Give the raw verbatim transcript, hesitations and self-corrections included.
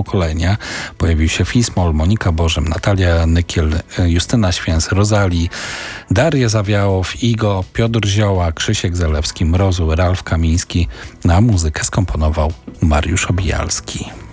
pokolenia. Pojawił się Fismol, Monika Bożem, Natalia Nykiel, Justyna Święs, Rozali, Daria Zawiałow, Igo, Piotr Zioła, Krzysiek Zalewski, Mrozu, Ralf Kamiński. Na muzykę skomponował Mariusz Obijalski.